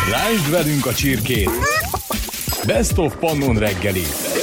Lásd velünk a csirkét! Best of Pannon reggeli.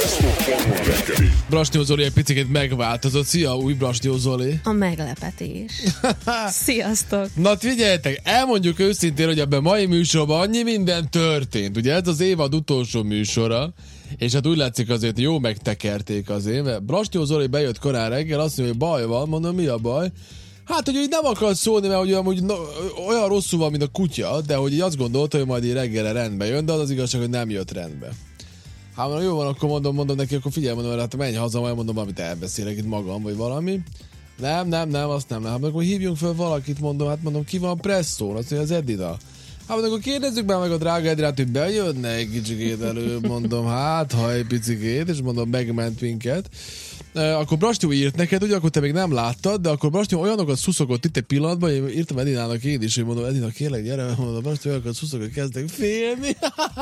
Brasnyó Zoli egy picit megváltozott. Szia, új Brasnyó Zoli. A meglepetés. Sziasztok. Na figyeljetek, elmondjuk őszintén, hogy ebben a mai műsorban annyi minden történt. Ugye ez az évad utolsó műsora, és hát úgy látszik azért jó megtekerték azért, mert Brasnyó Zoli bejött korán reggel, azt mondja, hogy baj van, mondom, mi a baj? Hát, hogy úgy nem akar szólni, mert hogy amúgy olyan rosszul van, mint a kutya, de hogy így azt gondolta, hogy majd így reggelre rendbe jön, de az igazság, hogy nem jött rendbe. Hát mondom, jó van, akkor mondom neki, akkor figyelj, mondom, hát menj haza, majd mondom, amit elbeszélek itt magam, vagy valami. Nem, azt nem. Hát akkor hívjunk fel valakit, mondom, ki van presszón, azt mondja, az Edina. Hát mondom, akkor kérdezzük már meg a drága Edinát, hogy bejönne egy kicsikét előbb, mondom, hát ha egy picikét, és mondom, megment minket. Akkor Brastyó írt neked, ugye, akkor te még nem láttad, de akkor Brastyó olyanokat szuszogott itt egy pillanatban, én írtam Edinának én is, hogy mondom, Edina, kérlek, gyere, mondom, Brastyó olyanokat szuszogott, kezdek félni.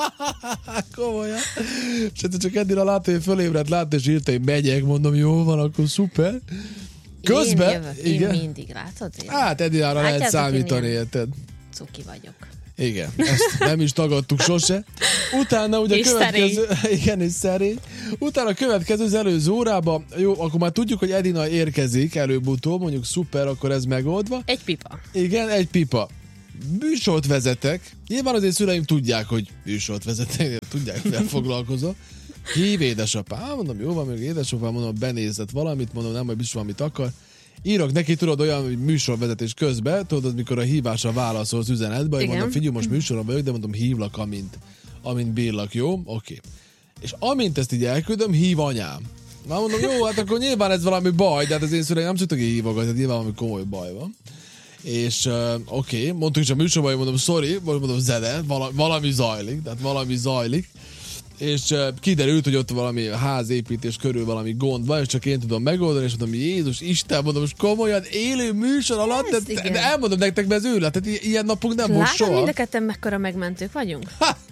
Komolyan. És hát csak Edina látta, hogy fölébredt, látta, és írta, hogy megyek, mondom, jó van, akkor szuper. Közben, én mindig látod? Hát Edinára lehet számítani, érted? Cuki vagyok. Igen, ezt nem is tagadtuk sose. Utána ugye és következő... Igen, és szerény. Utána a következő, az előző órában, jó, akkor már tudjuk, hogy Edina érkezik előbb-utóbb, mondjuk szuper, akkor ez megoldva. Egy pipa. Igen, egy pipa. Műsort vezetek. Nyilván azért szüleim tudják, hogy műsort vezetek, tudják, hogy foglalkozom. Hív édesapám, mondom, jó van, még édesapám, mondom, benézett valamit, mondom, nem, majd biztos valamit akar. Írok neki, tudod, olyan műsorvezetés közben, tudod, mikor a hívásra válaszolsz üzenetbe, hogy mondom, figyelj, most műsorban vagyok, de mondom, hívlak, amint bírlak, jó? Oké. És amint ezt így elküldöm, hív anyám. Na mondom, jó, hát akkor nyilván ez valami baj, de hát az én szüleim nem tudtak így hívogatni, tehát nyilván valami komoly baj van. És oké, mondtuk is a műsorban, hogy mondom, sorry, most mondom, zene, valami zajlik, tehát valami zajlik. És kiderült, hogy ott valami házépítés körül valami gond van, és csak én tudom megoldani, és mondom, Jézus Isten, mondom, most komolyan élő műsor alatt, de elmondom nektek, mert ez ő lett, tehát ilyen napunk nem volt soha. Mind a ketten mekkora megmentők vagyunk?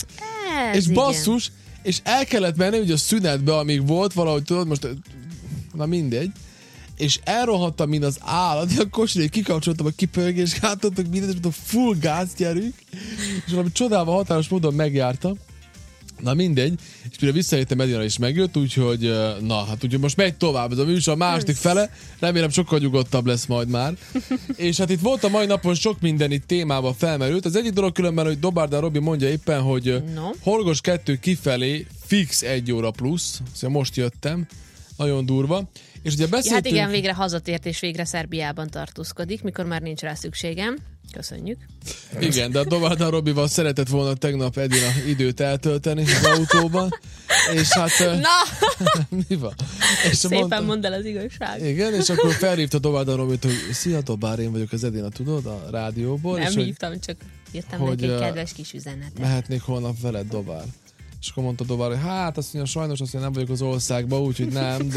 És basszus, és el kellett menni ugye a szünetbe, amíg volt valahogy, tudod, most, na mindegy, és elrohadtam, mint az állat, a kocsinél kikapcsoltam a kipörgésgátot, mindent, és mondtam, full gáz gyerünk, és valami csodálva határos módon megjártam. Na mindegy, és például visszajöttem, Edina is megjött, úgyhogy na, hát úgyhogy most megy tovább ez a műsor, a második fele, remélem sokkal nyugodtabb lesz majd már. És hát itt volt a mai napon sok minden itt témában felmerült. Az egyik dolog különben, hogy Dobárdán Robi mondja éppen, hogy Horgos 2 kifelé fix 1 óra plusz, szóval most jöttem, nagyon durva. És ugye beszéltünk... Hát igen, végre hazatért és végre Szerbiában tartózkodik, mikor már nincs rá szükségem. Köszönjük. Igen, de a Dobárdán Robival szeretett volna tegnap Edina időt eltölteni az autóban, és hát... Na! Mi van? És szépen mondd el az igazság. Igen, és akkor felhívta Dobárdán Robit, hogy szia Dobár, én vagyok az Edina, tudod, a rádióból. Nem és hívtam, hogy, csak írtam neki egy kedves kis üzenetet. Mehetnék holnap veled, Dobár. És akkor mondta Dobár, hogy hát azt mondja, sajnos azt mondja, nem vagyok az országban, úgyhogy nem,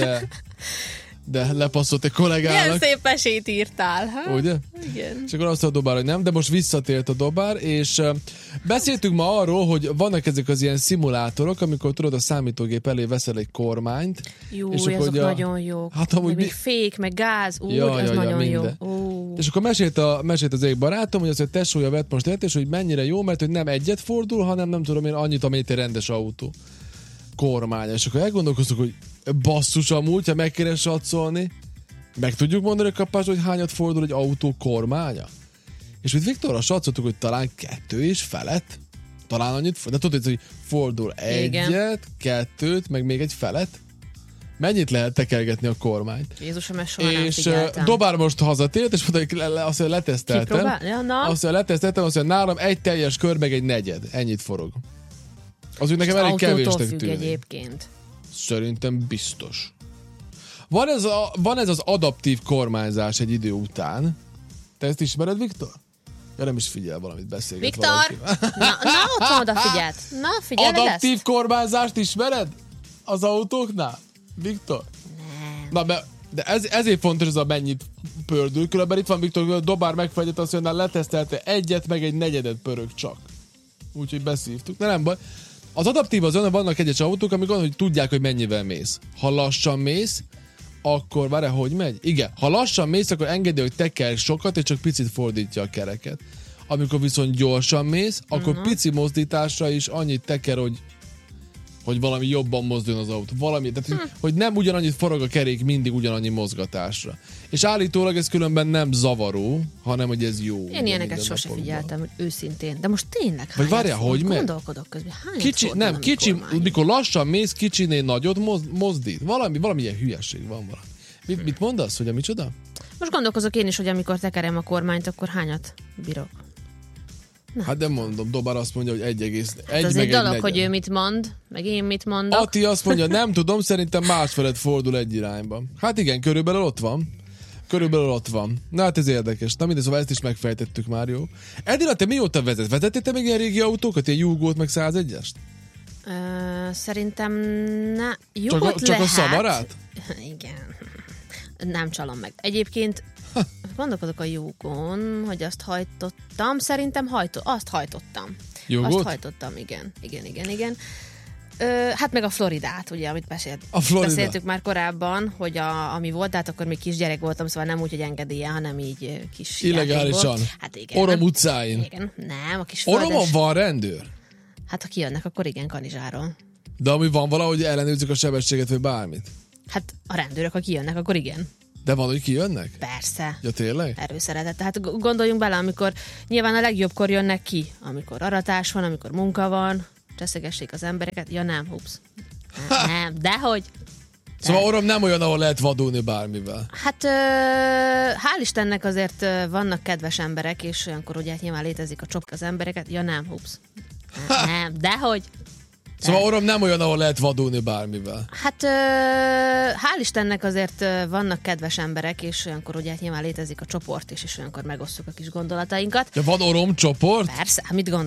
de lepasszolt egy kollégának. Milyen szép mesét írtál, ha? Ugye? Igen. És akkor azt mondta a Dobár, hogy nem, de most visszatért a Dobár, és beszéltünk ma arról, hogy vannak ezek az ilyen szimulátorok, amikor tudod, a számítógép elé veszel egy kormányt. Jó, és azok nagyon jók. Hát amúgy még fék, meg gáz, ez nagyon jó. És akkor mesélt az egyik barátom, hogy az, hogy tesója vett most ért, és hogy mennyire jó, mert hogy nem egyet fordul, hanem nem tudom én annyit, amelyet egy rendes autó kormánya. És akkor elgondolkoztuk, hogy basszus amúgy, ha meg kéne satszolni, meg tudjuk mondani a kapás, hogy hányat fordul egy autó kormánya? És hogy Viktorra satszoltuk, hogy talán 2 és felett. Talán annyit, de tudod, hogy fordul egyet, 2, meg még egy felett. Mennyit lehet tekergetni a kormányt? Jézusom, ezt soha nem és figyeltem. Dobár most hazatért, és mondta, hogy azt mondja, leteszteltem. Azt mondja, nálam egy teljes kör, meg egy negyed. Ennyit forog. Az úgy nekem elég kevésnek tűnik. Egyébként. Szerintem biztos. Van ez az adaptív kormányzás egy idő után. Te ezt ismered, Viktor? Ja, nem is figyel, valamit beszélget. Viktor! Na, ott van odafigyelt. Na, figyeled ezt? Adaptív kormányzást ismered? Az autóknál? Viktor? Nem. Na, de ezért fontos ez a mennyit pördül. Különben itt van Viktor, Dobár megfejtett azt, hogy letesztelte egyet, meg egy negyedet pörög csak. Úgyhogy beszívtuk. De nem baj. Az adaptív az olyan, vannak egyes autók, amik hogy tudják, hogy mennyivel mész. Ha lassan mész, akkor várj, hogy megy? Igen, ha lassan mész, akkor engedi, hogy tekerj sokat, és csak picit fordítja a kereket. amikor viszont gyorsan mész, akkor pici mozdításra is annyit teker, hogy valami jobban mozduljon az autó. Valami, tehát, hogy nem ugyanannyit forog a kerék mindig ugyanannyi mozgatásra. És állítólag ez különben nem zavaró, hanem hogy ez jó. Én ilyeneket sose figyeltem, hogy őszintén. De most tényleg vagy várjál, hogy meg? Gondolkodok közben. Kicsi, mikor lassan mész, kicsinél nagyot mozdít. Valami ilyen hülyeség van valami. Mit mondasz, hogy a micsoda? Most gondolkozok én is, hogy amikor tekerem a kormányt, akkor hányat bírok. Na. Hát nem mondom, Dobár azt mondja, hogy 1,1 hát az egy dolog, hogy ő mit mond, meg én mit mondok. Ati azt mondja, nem tudom, szerintem másfelett fordul egy irányba. Hát igen, körülbelül ott van. Na hát ez érdekes. Na mindegy, szóval ezt is megfejtettük már, jó. Edina, te mióta vezet? Vezettél te még ilyen régi autókat, ilyen Jugót, meg 101-est? Szerintem Jugot csak a Samarát? Igen. Nem csalom meg. Egyébként gondolkodok a Jugon, hogy azt hajtottam. Szerintem azt hajtottam. Jugot? Azt hajtottam, igen. Hát meg a Floridát, ugye, amit beszéltük már korábban, hogy ami volt, hát akkor még kisgyerek voltam, szóval nem úgy, hogy engedélye, hanem így kis illegálisan. Hát igen. Orom utcáin. Igen, nem, a kis Oromon van rendőr? Hát ha kijönnek, akkor igen, Kanizsáról. De ami van valahogy ellenőrzik a sebességet, vagy bármit? Hát a rendőrök, ha kijönnek, akkor igen. De van, hogy kijönnek? Persze. Ja, tényleg? Erőszeretet. Tehát gondoljunk bele, amikor nyilván a legjobbkor jönnek ki, amikor aratás van, amikor munka van, cseszegessék az embereket. Ja nem, hups. Nem, dehogy. Szóval Orom nem olyan, ahol lehet vadulni bármivel. Hát hál' Istennek azért vannak kedves emberek, és olyankor ugye nyilván létezik a csopk az embereket. Ja nem, hups. Nem, dehogy. Szóval Orom nem olyan, ahol lehet vadulni bármivel. Hát hál' Istennek azért vannak kedves emberek, és olyankor ugye nyilván létezik a csoport is, és olyankor megosztjuk a kis gondolatainkat. De van Orom csoport? Persze, mit gondol?